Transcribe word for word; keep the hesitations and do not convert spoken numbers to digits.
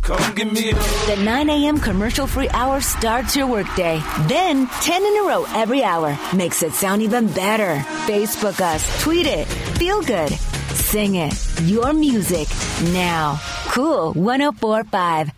Come give me a... The nine a.m. commercial-free hour starts your workday. Then, ten in a row every hour makes it sound even better. Facebook us, tweet it, feel good, sing it. Your music now. Cool one oh four point five.